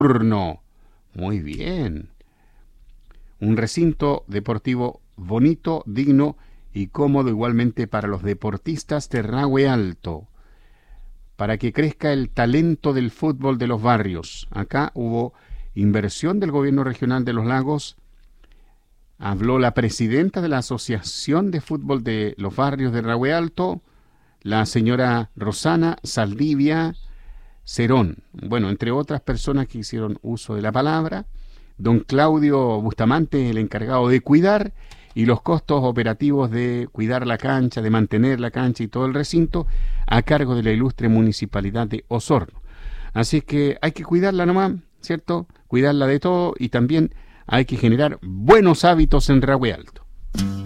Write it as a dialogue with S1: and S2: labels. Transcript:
S1: Saturno. Muy bien. Un recinto deportivo bonito, digno y cómodo igualmente para los deportistas de Rahue Alto, para que crezca el talento del fútbol de los barrios. Acá hubo inversión del gobierno regional de Los Lagos. Habló la presidenta de la Asociación de Fútbol de los Barrios de Rahue Alto, la señora Rosana Saldivia Cerón. Bueno, entre otras personas que hicieron uso de la palabra. Don Claudio Bustamante, el encargado de cuidar, y los costos operativos de cuidar la cancha, de mantener la cancha y todo el recinto, a cargo de la ilustre municipalidad de Osorno. Así que hay que cuidarla nomás, ¿cierto? Cuidarla de todo, y también hay que generar buenos hábitos en Rahue Alto.